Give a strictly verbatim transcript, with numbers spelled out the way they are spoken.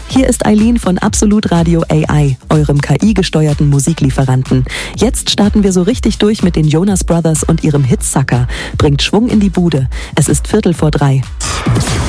Hier ist Eileen von Absolut Radio A I, eurem K I-gesteuerten Musiklieferanten. Jetzt starten wir so richtig durch mit den Jonas Brothers und ihrem Hit Sucker. Bringt Schwung in die Bude. Es ist Viertel vor drei.